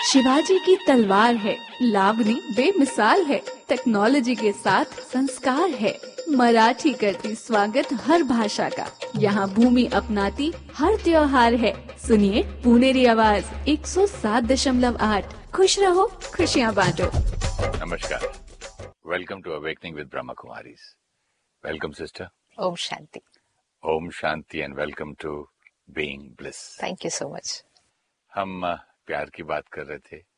शिवाजी की तलवार है, लावनी बेमिसाल है, टेक्नोलॉजी के साथ संस्कार है। मराठी करती स्वागत हर भाषा का, यहाँ भूमि अपनाती हर त्योहार है। सुनिए पुनेरी आवाज 107.8। खुश रहो, खुशियाँ बांटो। नमस्कार, welcome to awakening with Brahma Kumaris. Welcome sister. Om Shanti. Om Shanti and welcome to being bliss. Thank you so much. हम प्यार की बात कर रहे थे,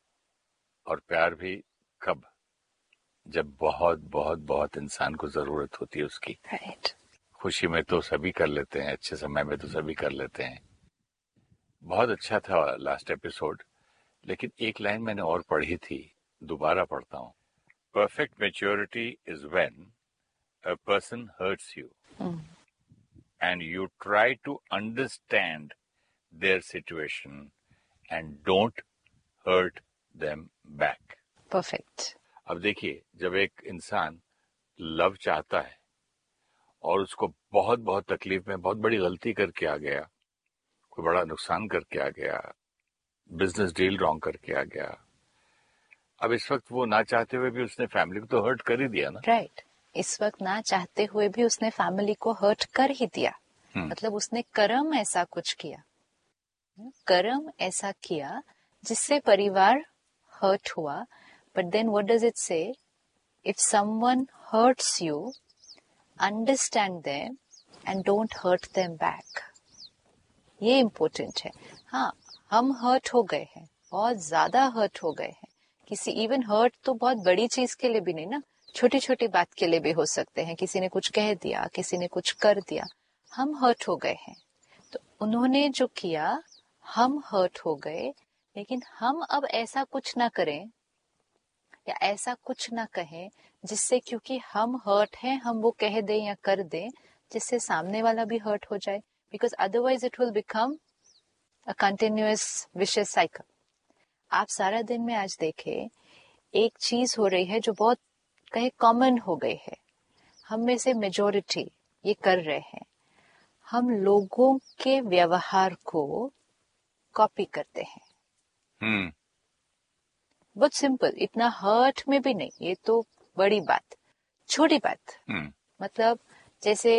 और प्यार भी कब, जब बहुत बहुत बहुत इंसान को जरूरत होती है उसकी। राइट। खुशी में तो सभी कर लेते हैं, अच्छे समय में तो सभी कर लेते हैं। बहुत अच्छा था लास्ट एपिसोड, लेकिन एक लाइन मैंने और पढ़ी थी, दोबारा पढ़ता हूँ। Perfect maturity is when a person hurts you and you try to understand their situation and don't hurt them back. Perfect. अब देखिए, जब एक इंसान लव चाहता है और उसको बहुत बहुत तकलीफ में बहुत बड़ी गलती करके आ गया, कोई बड़ा नुकसान करके आ गया, बिजनेस डील रॉन्ग करके आ गया, अब इस वक्त वो ना चाहते हुए भी उसने फैमिली को तो हर्ट कर ही दिया ना। राइट। इस वक्त ना चाहते हुए भी उसने फैमिली को हर्ट कर ही दिया। मतलब उसने कर्म ऐसा कुछ किया, कर्म ऐसा किया जिससे परिवार हर्ट हुआ। But then what does it से? If someone hurts you, understand them and don't hurt them back. ये इम्पोर्टेंट है। हाँ, हम हर्ट हो गए हैं, बहुत ज्यादा हर्ट हो गए हैं। किसी इवन हर्ट तो बहुत बड़ी चीज के लिए भी नहीं ना, छोटी छोटी बात के लिए भी हो सकते हैं। किसी ने कुछ कह दिया, किसी ने कुछ कर दिया, हम हर्ट हो गए हैं। तो उन्होंने जो किया, हम हर्ट हो गए, लेकिन हम अब ऐसा कुछ ना करें या ऐसा कुछ ना कहें जिससे, क्योंकि हम हर्ट हैं, हम वो कह दें या कर दें जिससे सामने वाला भी हर्ट हो जाए। Because otherwise it will become a continuous vicious cycle. आप सारा दिन में आज देखें, एक चीज हो रही है जो बहुत कहे कॉमन हो गई है, हम में से मेजोरिटी ये कर रहे हैं। हम लोगों के व्यवहार को कॉपी करते हैं। बहुत सिंपल, इतना हर्ट में भी नहीं, ये तो बड़ी बात, छोटी बात। मतलब जैसे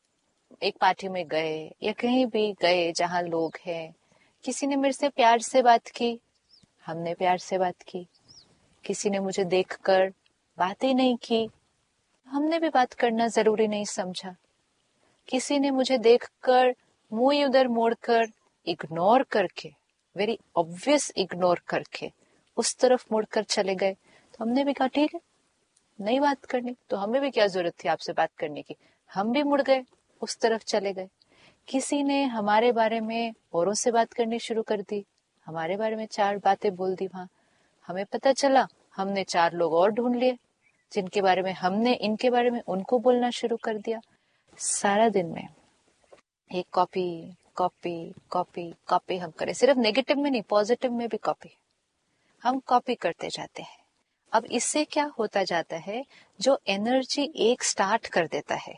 एक पार्टी में गए या कहीं भी गए जहां लोग हैं, किसी ने मेरे से प्यार से बात की, हमने प्यार से बात की। किसी ने मुझे देखकर बात ही नहीं की, हमने भी बात करना जरूरी नहीं समझा। किसी ने मुझे देखकर मुंह उधर मोड़कर, इग्नोर करके, वेरी ऑब्वियस इग्नोर करके उस तरफ मुड़कर चले गए, तो हमने भी कहा ठीक है, नहीं बात करनी तो हमें भी क्या जरूरत थी आपसे बात करने की। हम भी मुड़ गए, उस तरफ चले गए। किसी ने हमारे बारे में औरों से बात करनी शुरू कर दी, हमारे बारे में चार बातें बोल दी। वहां हमें पता चला, हमने चार लोग और ढूंढ लिए जिनके बारे में हमने इनके बारे में उनको बोलना शुरू कर दिया। सारा दिन में एक कॉपी कॉपी कॉपी कॉपी हम करें, सिर्फ नेगेटिव में नहीं, पॉजिटिव में भी कॉपी हम कॉपी करते जाते हैं। अब इससे क्या होता जाता है, जो एनर्जी एक स्टार्ट कर देता है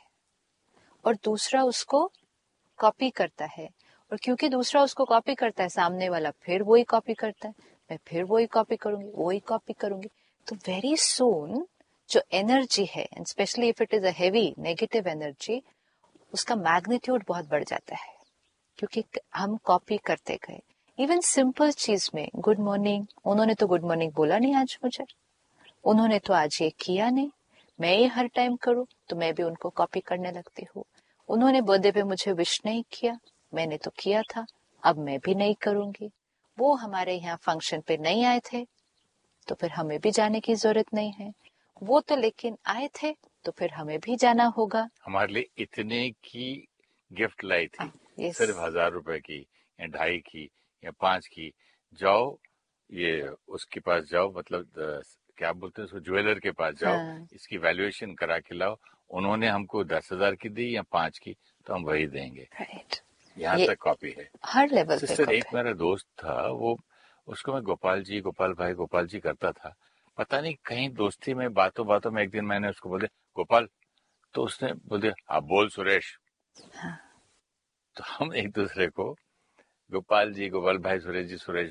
और दूसरा उसको कॉपी करता है, और क्योंकि दूसरा उसको कॉपी करता है, सामने वाला फिर वही कॉपी करता है, मैं फिर वही कॉपी करूंगी, वही कॉपी करूंगी। तो वेरी सून जो एनर्जी है, and specially if it is a heavy negative energy, उसका मैग्नीट्यूड बहुत बढ़ जाता है, क्योंकि हम कॉपी करते गए। इवन सिंपल चीज में, गुड मॉर्निंग, उन्होंने तो गुड मॉर्निंग बोला नहीं आज मुझे, उन्होंने तो आज ये किया नहीं, मैं ये हर टाइम करूं तो मैं भी उनको कॉपी करने लगती हूँ। उन्होंने बर्थडे पे मुझे विश नहीं किया, मैंने तो किया था, अब मैं भी नहीं करूंगी। वो हमारे यहाँ फंक्शन पे नहीं आए थे, तो फिर हमें भी जाने की जरूरत नहीं है। वो तो लेकिन आए थे, तो फिर हमें भी जाना होगा। हमारे लिए इतने की गिफ्ट लाई थी, सिर्फ 1000 रुपए की या 2.5 की या 5 की। जाओ, ये उसके पास जाओ, मतलब क्या बोलते हैं उसको, ज्वेलर के पास जाओ, इसकी वैल्यूएशन करा के लाओ। उन्होंने हमको 10,000 की दी या 5 की, तो हम वही देंगे। यहाँ तक कॉपी है, हर लेवल पे। सिस्टर, एक मेरा दोस्त था, वो उसको मैं गोपाल जी, गोपाल भाई, गोपाल जी करता था। पता नहीं कहीं दोस्ती में बातों बातों में एक दिन मैंने उसको बोल दिया गोपाल, तो उसने बोल दिया हाँ बोल सुरेश। तो हम एक दूसरे को गोपाल जी, गोपाल भाई, सुरेश जी, सुरेश भाई।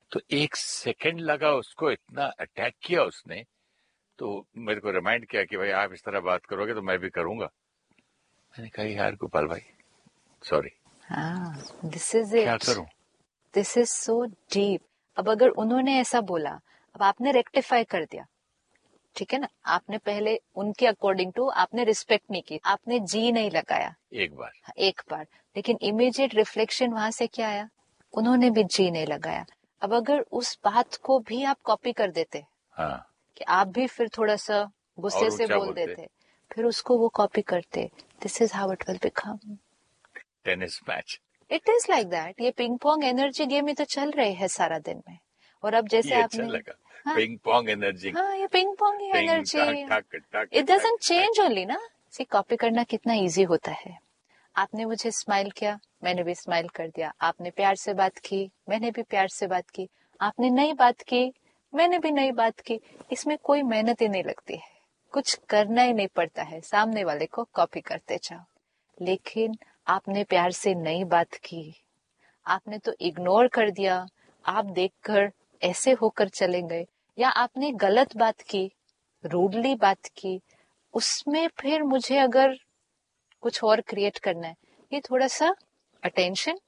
तो 1 सेकंड लगा उसको, इतना अटैक किया उसने, तो मेरे को रिमाइंड किया कि भाई आप इस तरह बात करोगे तो मैं भी करूंगा। मैंने कहा यार गोपाल भाई सॉरी, हाँ, दिस इज क्या इट, करूं। This is so deep. अब अगर उन्होंने ऐसा बोला, अब आपने रेक्टिफाई कर दिया, ठीक है ना, आपने पहले उनके अकॉर्डिंग टू आपने रिस्पेक्ट नहीं की, आपने जी नहीं लगाया एक बार, लेकिन इमीडिएट रिफ्लेक्शन वहां से क्या आया, उन्होंने भी जी नहीं लगाया। अब अगर उस बात को भी आप कॉपी कर देते, हाँ, कि आप भी फिर थोड़ा सा गुस्से से बोल देते, फिर उसको वो कॉपी करते, this is how it will become tennis match. It is like that. ये पिंग पोंग एनर्जी गेम ही तो चल रहे हैं सारा दिन में। और अब जैसे ये आपने अच्छा लगा, हाँ, पिंग पोंग एनर्जी। हाँ, ये ping pong he energy, it it doesn't change only ना। सी कॉपी करना कितना इजी होता है। आपने मुझे स्माइल किया, मैंने भी स्माइल कर दिया। आपने प्यार से बात की, मैंने भी प्यार से बात की। आपने नई बात की, मैंने भी नई बात की। इसमें कोई मेहनत ही नहीं लगती है, कुछ करना ही नहीं पड़ता है, सामने वाले को कॉपी करते जाओ। लेकिन आपने प्यार से नई बात की, आपने तो इग्नोर कर दिया, आप देखकर ऐसे होकर चले गए, या आपने गलत बात की, रूडली बात की, उसमें फिर मुझे अगर कुछ और क्रिएट करना है, ये थोड़ा सा अटेंशन,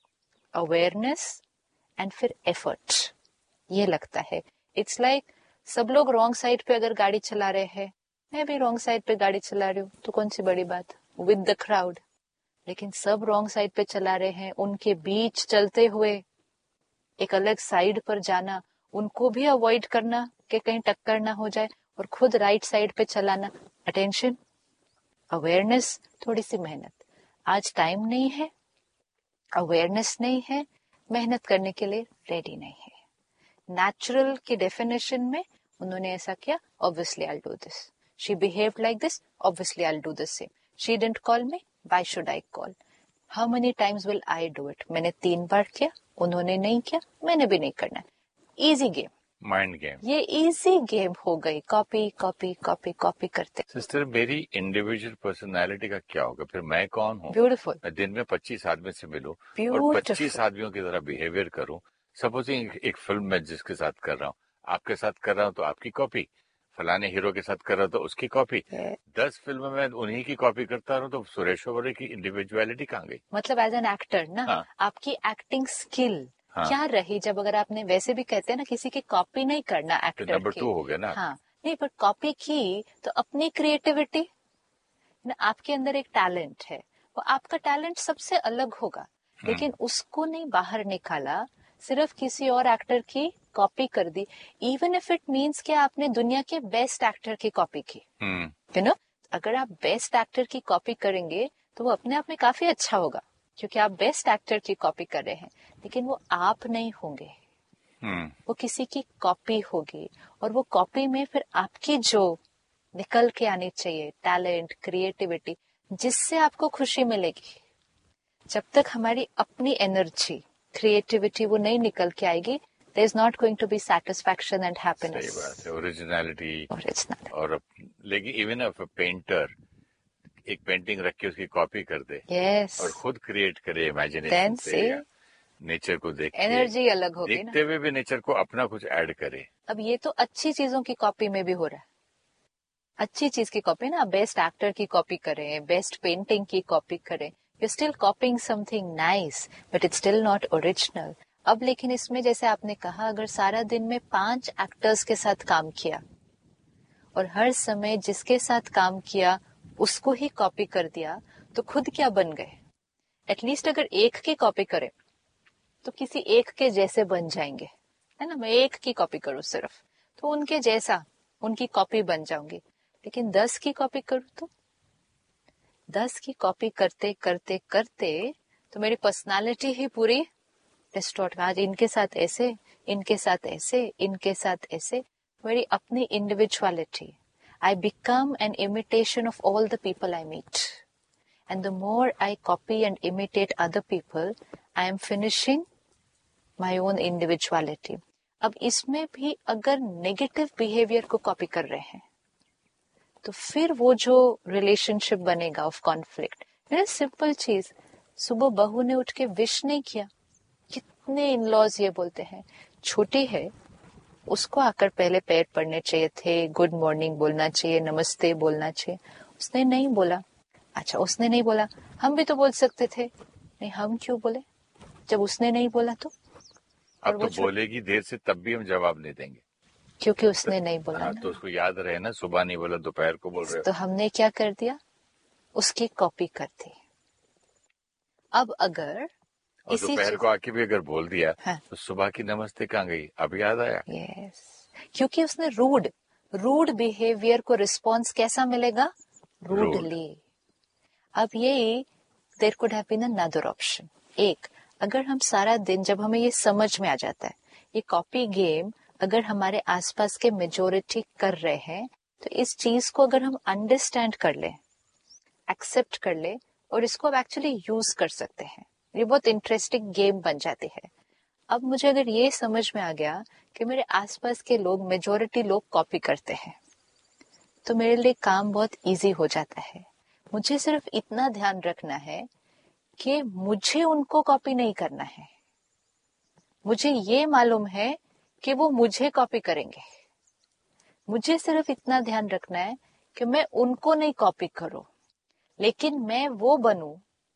अवेयरनेस एंड फिर एफर्ट, ये लगता है। इट्स लाइक सब लोग रॉन्ग साइड पे अगर गाड़ी चला रहे हैं, मैं भी रॉन्ग साइड पे गाड़ी चला रही हूँ, तो कौन सी बड़ी बात, विद द क्राउड। लेकिन सब रॉन्ग साइड पे चला रहे हैं, उनके बीच चलते हुए एक अलग साइड पर जाना, उनको भी अवॉइड करना कि कहीं टक्कर ना हो जाए, और खुद राइट साइड पे चलाना, अटेंशन, अवेयरनेस, थोड़ी सी मेहनत। आज टाइम नहीं है, अवेयरनेस नहीं है, मेहनत करने के लिए रेडी नहीं है। नेचुरल की डेफिनेशन में उन्होंने ऐसा किया, obviously I do this, she behaved like this, obviously I do the same, she didn't call me, why should I call, how many times will I do it. मैंने 3 बार किया, उन्होंने नहीं किया, मैंने भी नहीं करना। इजी गेम, माइंड गेम, ये इजी गेम हो गई, कॉपी कॉपी कॉपी कॉपी करते। सिस्टर मेरी इंडिविजुअल पर्सनालिटी का क्या होगा फिर, मैं कौन हूँ। ब्यूटीफुल, मैं दिन में 25 आदमी से मिलूं और ब्यूटीफुल, 25 आदमियों की तरह बिहेवियर करूं। सपोजिंग एक फिल्म में जिसके साथ कर रहा हूँ, आपके साथ कर रहा हूँ तो आपकी कॉपी, फलाने हीरो के साथ कर रहा हूँ तो उसकी कॉपी, 10 फिल्म में उन्हीं की कॉपी करता रहूं तो सुरेश ओबेरॉय की इंडिविजुअलिटी कहाँ गई। मतलब एज एन एक्टर ना, हाँ, आपकी एक्टिंग स्किल हाँ, क्या रही, जब अगर आपने, वैसे भी कहते हैं ना किसी की कॉपी नहीं करना तो एक्टर नंबर की, 2 हो गया ना। हाँ, नहीं, बट कॉपी की तो अपनी क्रिएटिविटी ना, आपके अंदर एक टैलेंट है, वो आपका टैलेंट सबसे अलग होगा, लेकिन उसको नहीं बाहर निकाला, सिर्फ किसी और एक्टर की कॉपी कर दी, इवन इफ इट मीन्स कि आपने दुनिया के बेस्ट एक्टर की कॉपी की, यू नो। अगर आप बेस्ट एक्टर की कॉपी करेंगे तो वो अपने आप में काफी अच्छा होगा, क्योंकि आप बेस्ट एक्टर की कॉपी कर रहे हैं, लेकिन वो आप नहीं होंगे, वो किसी की कॉपी होगी। और वो कॉपी में फिर आपकी जो निकल के आनी चाहिए टैलेंट, क्रिएटिविटी, जिससे आपको खुशी मिलेगी, जब तक हमारी अपनी एनर्जी, क्रिएटिविटी वो नहीं निकल के आएगी, there is not going to be satisfaction and happiness. सही बात है, ओरिजिनलिटी। ओरिजिनल, और लेकिन इवन अ पेंटर एक पेंटिंग रख के उसकी कॉपी कर दे, यस, और खुद क्रिएट करे इमेजिनेशन देन से, से या नेचर को देख के, एनर्जी अलग होगी ना। देखते हुए भी नेचर को अपना कुछ ऐड करे। अब ये तो अच्छी चीजों की कॉपी में भी हो रहा है, अच्छी चीज की कॉपी ना, बेस्ट एक्टर की कॉपी करें, बेस्ट पेंटिंग की कॉपी करें, you still कॉपिंग something nice, but it's still not original. अब लेकिन इसमें जैसे आपने कहा, अगर सारा दिन में 5 एक्टर्स के साथ काम किया और हर समय जिसके साथ काम किया उसको ही कॉपी कर दिया, तो खुद क्या बन गए। एटलीस्ट अगर एक की कॉपी करें तो किसी एक के जैसे बन जाएंगे, है ना। मैं एक की कॉपी करूं सिर्फ, तो उनके जैसा, उनकी कॉपी बन जाऊंगी। लेकिन 10 की कॉपी करूं तो 10 की कॉपी करते करते करते तो मेरी पर्सनालिटी ही पूरी डिस्टॉर्ट, आज इनके साथ ऐसे, इनके साथ ऐसे, इनके साथ ऐसे, मेरी अपनी individuality, I become an imitation of all the people I meet, and the more I copy and imitate other people, I am finishing my own individuality. अब इसमें भी अगर नेगेटिव बिहेवियर को कॉपी कर रहे हैं, तो फिर वो जो रिलेशनशिप बनेगा ऑफ कॉन्फ्लिक्ट, मेरा सिंपल चीज, सुबह बहू ने उठ के विश नहीं किया, कितने इन लॉज ये बोलते हैं, छोटी है, उसको आकर पहले पैर पड़ने चाहिए थे, गुड मॉर्निंग बोलना चाहिए, नमस्ते बोलना चाहिए, उसने नहीं बोला। अच्छा, उसने नहीं बोला, हम भी तो बोल सकते थे। नहीं, हम क्यों बोले जब उसने नहीं बोला? तो अब तो बोलेगी देर से तब भी हम जवाब नहीं देंगे, क्योंकि उसने नहीं बोला हाँ, ना। तो उसको याद रहे ना, सुबह नहीं बोला दोपहर को बोल रहे हो। तो हमने क्या कर दिया, उसकी कॉपी कर दी। अब अगर और दोपहर को आके भी अगर बोल दिया, हाँ, तो सुबह की नमस्ते कहाँ गई, अब याद आया। यस, क्योंकि उसने रूड बिहेवियर को रिस्पॉन्स कैसा मिलेगा, रूडली। अब ये there could have been another option. एक, अगर हम सारा दिन, जब हमें ये समझ में आ जाता है ये कॉपी गेम अगर हमारे आसपास के मेजोरिटी कर रहे हैं, तो इस चीज को अगर हम अंडरस्टैंड कर ले, एक्सेप्ट कर ले और इसको अब एक्चुअली यूज कर सकते हैं, ये बहुत इंटरेस्टिंग गेम बन जाती है। अब मुझे अगर ये समझ में आ गया कि मेरे आसपास के लोग, मेजोरिटी लोग कॉपी करते हैं, तो मेरे लिए काम बहुत इजी हो जाता है। मुझे सिर्फ इतना ध्यान रखना है कि मुझे उनको कॉपी नहीं करना है। मुझे ये मालूम है कि वो मुझे कॉपी करेंगे। मुझे सिर्फ इतना ध्यान रखना है कि मैं उनको नहीं कॉपी करूं, लेकिन मैं वो बनूं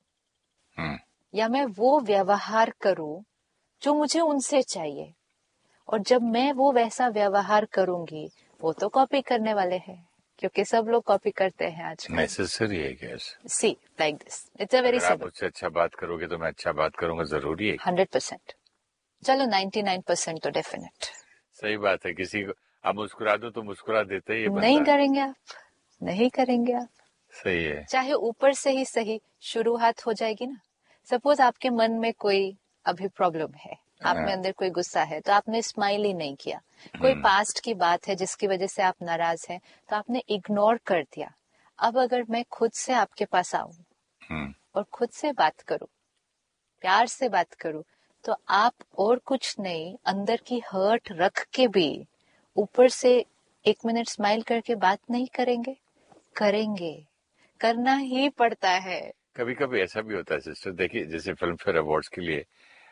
या मैं वो व्यवहार करूं जो मुझे उनसे चाहिए। और जब मैं वो वैसा व्यवहार करूंगी, वो तो कॉपी करने वाले हैं, क्योंकि सब लोग कॉपी करते हैं आजकल। नेसेसरी है क्या? सी like this, it's a very simple. आप मुझसे अच्छा बात करोगे तो मैं अच्छा बात करूंगा, जरूरी है। 100%। चलो 99% तो डेफिनेट। सही बात है, किसी को आप मुस्कुरा दो तो मुस्कुरा देते ही ये बंदा। नहीं करेंगे आप, नहीं करेंगे आप। सही है। चाहे ऊपर से ही सही, शुरुआत हो जाएगी ना। सपोज आपके मन में कोई अभी प्रॉब्लम है, आप में अंदर कोई गुस्सा है, तो आपने स्माइल ही नहीं किया। कोई पास्ट की बात है जिसकी वजह से आप नाराज हैं, तो आपने इग्नोर कर दिया। अब अगर मैं खुद से आपके पास आऊं और खुद से बात करूं, प्यार से बात करूं, तो आप और कुछ नहीं, अंदर की हर्ट रख के भी ऊपर से 1 मिनट स्माइल करके बात नहीं करेंगे? करेंगे, करना ही पड़ता है। कभी कभी ऐसा भी होता है सिस्टर, देखिए जैसे फिल्म फेयर अवार्ड्स के लिए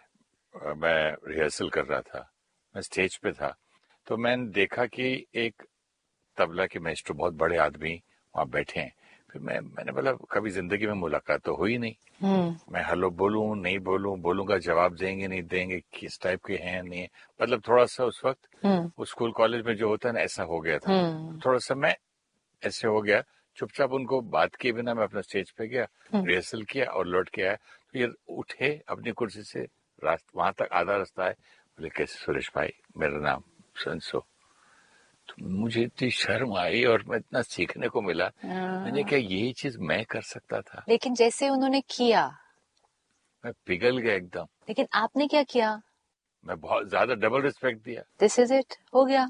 मैं रिहर्सल कर रहा था, मैं स्टेज पे था, तो मैंने देखा कि एक तबला के मास्टर, बहुत बड़े आदमी वहां बैठे हैं। फिर मैंने बोला कभी जिंदगी में मुलाकात तो हुई नहीं, मैं हेलो बोलूं नहीं बोलूं, बोलूंगा जवाब देंगे नहीं देंगे, किस टाइप के हैं नहीं है, मतलब थोड़ा सा उस वक्त वो स्कूल कॉलेज में जो होता है ना, ऐसा हो गया था। थोड़ा सा मैं ऐसे हो गया, चुपचाप उनको बात किए बिना मैं अपना स्टेज पे गया, रिहर्सल किया और लौट के आया। तो ये उठे अपनी कुर्सी से, वहां तक आधा रास्ता है, बोले कैसे सुरेश भाई, मेरा नाम सनसो। तो मुझे इतनी शर्म आई और मैं इतना सीखने को मिला। मैंने कहा यही चीज मैं कर सकता था। लेकिन जैसे उन्होंने किया, मैं पिघल गया एकदम। लेकिन आपने क्या किया? मैं बहुत ज्यादा डबल रिस्पेक्ट दिया। दिस इज इट, हो गया,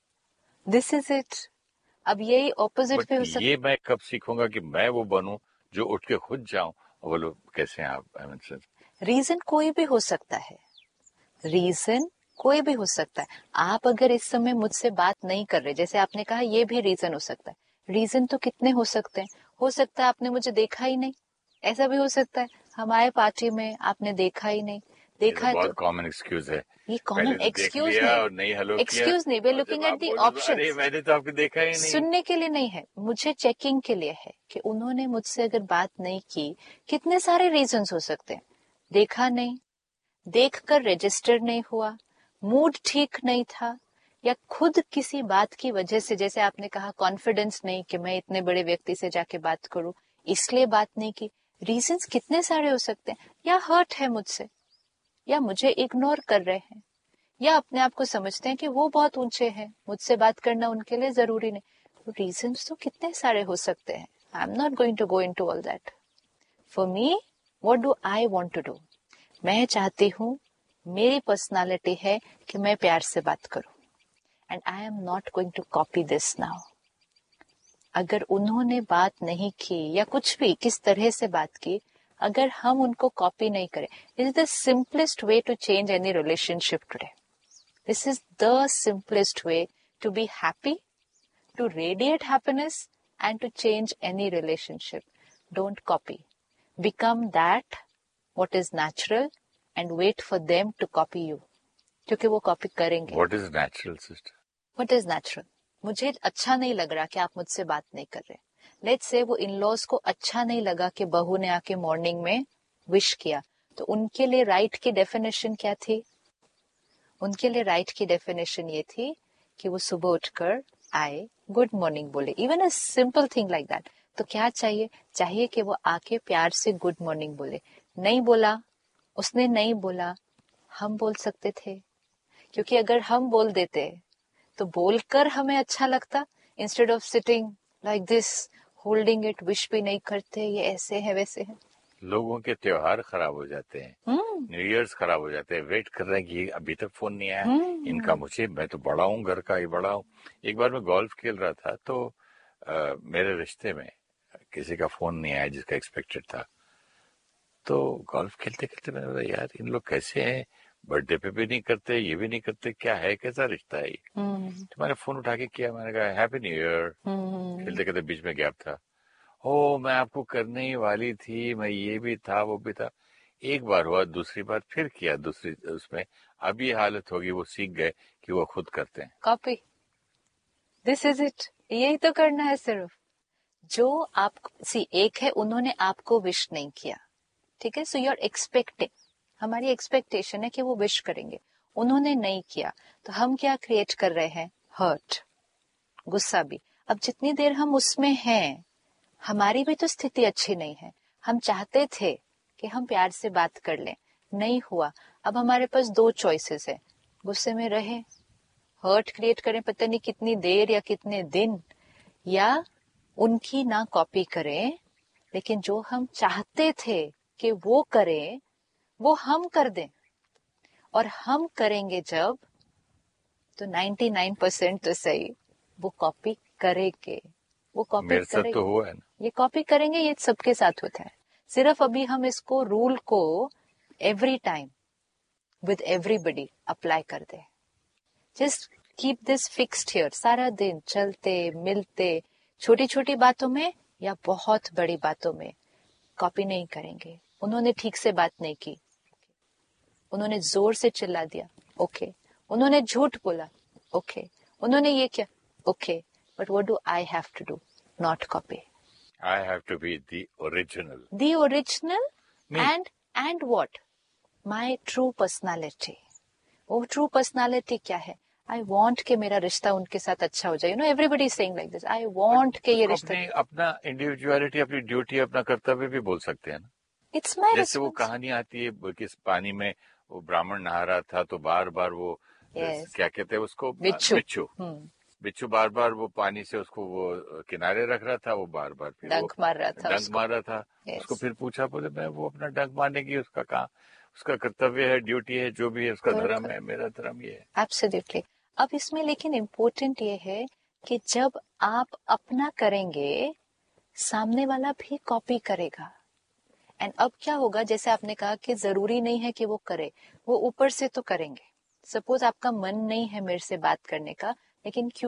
दिस इज इट। अब यही ऑपोजिट पे हो सकता। ये मैं कब सीखूंगा कि मैं वो बनूं जो उठ के खुद जाऊं और बोलो कैसे हैं आप। रीजन कोई भी हो सकता है, रीजन कोई भी हो सकता है। आप अगर इस समय मुझसे बात नहीं कर रहे, जैसे आपने कहा, ये भी रीजन हो सकता है। रीजन तो कितने हो सकते हैं। हो सकता है आपने मुझे देखा ही नहीं, ऐसा भी हो सकता है। हमारे पार्टी में आपने देखा ही नहीं, देखा है बहुत तो कॉमन एक्सक्यूज है। ये पहले कॉमन तो देख एक्सक्यूज लिया नहीं, और नहीं हेलो एक्सक्यूज नहीं, we looking at the option. अरे मैंने तो आपको देखा ही नहीं। सुनने के लिए नहीं है, मुझे चेकिंग के लिए है कि उन्होंने मुझसे अगर बात नहीं की, कितने सारे रीजंस हो सकते हैं। देखा नहीं, देखकर रजिस्टर नहीं हुआ, मूड ठीक नहीं था, या खुद किसी बात की वजह से, जैसे आपने कहा कॉन्फिडेंस नहीं कि मैं इतने बड़े व्यक्ति से जाके बात करूं, इसलिए बात नहीं की। रीजंस कितने सारे हो सकते हैं। या हर्ट है मुझसे, या मुझे इग्नोर कर रहे हैं, या अपने आप को समझते हैं कि वो बहुत ऊंचे हैं, मुझसे बात करना उनके लिए जरूरी नहीं। रीजंस तो कितने सारे हो सकते हैं। I am not going to go into all that. For me, what do I want to do? मैं चाहती हूँ, मेरी पर्सनालिटी है कि मैं प्यार से बात करूं, and I am not going to copy this now. अगर उन्होंने बात नहीं की या कुछ भी किस तरह से बात की, अगर हम उनको कॉपी नहीं करें, this is the simplest way to change any relationship today. This is the simplest way to be happy, to radiate happiness, and to change any relationship. Don't copy. Become that what is natural and wait for them to copy you. क्योंकि वो copy करेंगे। What is natural sister? What is natural? मुझे अच्छा नहीं लग रहा कि आप मुझसे बात नहीं कर रहे। लेट्स से वो इन-लॉज को अच्छा नहीं लगा कि बहू ने आके मॉर्निंग में विश किया, तो उनके लिए राइट की डेफिनेशन क्या थी? उनके लिए राइट की डेफिनेशन ये थी कि वो सुबह उठकर आए, गुड मॉर्निंग बोले, even a simple thing like that. तो क्या चाहिए? चाहिए कि वो आके प्यार से गुड मॉर्निंग बोले। नहीं बोला, उसने नहीं बोला, हम बोल सकते थे, क्योंकि अगर हम बोल देते तो बोलकर हमें अच्छा लगता, instead of sitting like this holding it, wish भी नहीं करते, ये ऐसे है वैसे है। लोगों के त्योहार खराब हो जाते हैं, न्यू ईयर्स खराब हो जाते हैं, वेट कर रहे हैं कि अभी तक फोन नहीं आया इनका, मुझे, मैं तो बड़ा हूँ, घर का ही बड़ा हूँ। एक बार मैं गोल्फ खेल रहा था तो मेरे रिश्ते में किसी का फोन नहीं आया जिसका एक्सपेक्टेड था। तो गोल्फ खेलते खेलते मैंने बोला यार इन लोग कैसे हैं, बर्थडे पे भी नहीं करते, ये भी नहीं करते, क्या है, कैसा रिश्ता है ये? तो मैंने फोन उठा के किया, मैंने कहा हैप्पी न्यू ईयर। खेलते खेलते बीच में गैप था, ओ मैं आपको करने ही वाली थी, मैं ये भी था वो भी था। एक बार हुआ, दूसरी बार फिर किया, दूसरी उसमें अब ये हालत होगी, वो सीख गए कि वो खुद करते हैं। कॉपी, दिस इज इट, यही तो करना है सिर्फ। जो आप सी, एक है उन्होंने आपको विश नहीं किया, ठीक है, सो यू आर एक्सपेक्टिंग, हमारी एक्सपेक्टेशन है कि वो विश करेंगे, उन्होंने नहीं किया, तो हम क्या क्रिएट कर रहे हैं? हर्ट, गुस्सा भी। अब जितनी देर हम उसमें हैं, हमारी भी तो स्थिति अच्छी नहीं है। हम चाहते थे कि हम प्यार से बात कर लें, नहीं हुआ। अब हमारे पास दो चॉइसेस है, गुस्से में रहे, हर्ट क्रिएट करें पता नहीं कितनी देर या कितने दिन, या उनकी ना कॉपी करें, लेकिन जो हम चाहते थे कि वो करें वो हम कर दें। और हम करेंगे जब, तो 99% तो सही वो कॉपी करेंगे, वो कॉपी मेरे साथ तो करेंगे, हुआ है ना। ये कॉपी करेंगे, ये सबके साथ होता है। सिर्फ अभी हम इसको रूल को every time with everybody apply कर दे। Just keep this fixed here, सारा दिन चलते मिलते, छोटी छोटी बातों में या बहुत बड़ी बातों में कॉपी नहीं करेंगे। उन्होंने ठीक से बात नहीं की, उन्होंने जोर से चिल्ला दिया, ओके, उन्होंने झूठ बोला, ओके, उन्होंने ये किया, okay, but what do I have to do? Not copy, I have to be the original, and what? My true personality. वो ट्रू पर्सनालिटी क्या है? आई वॉन्ट के मेरा रिश्ता उनके साथ अच्छा हो जाए। You know everybody is saying like this, I want के ये रिश्ता। अपना इंडिविजुअलिटी, अपनी ड्यूटी, अपना कर्तव्य भी बोल सकते हैं ना। इट्स माय जैसे वो कहानी आती है कि इस पानी में वो ब्राह्मण नहा रहा था तो बार बार वो क्या कहते हैं उसको, बिच्छू, बिच्छू बार बार वो पानी से उसको वो किनारे रख रहा था, वो बार बार फिर डंक मार रहा था, उसको फिर पूछा, बोले मैं वो अपना डंक मारने की उसका काम, उसका कर्तव्य है, ड्यूटी है, जो भी है उसका धर्म है, मेरा धर्म ये है। एब्सोल्युटली। अब इसमें लेकिन इम्पोर्टेंट ये है कि जब आप अपना करेंगे, सामने वाला भी कॉपी करेगा। एंड अब क्या होगा, जैसे आपने कहा कि जरूरी नहीं है कि वो करे, वो ऊपर से तो करेंगे। सपोज आपका मन नहीं है मेरे से बात करने का, लेकिन क्यों